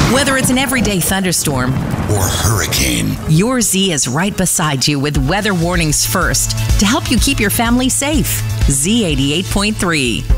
Whether it's an everyday thunderstorm or hurricane, your Z is right beside you with weather warnings first to help you keep your family safe. Z88.3.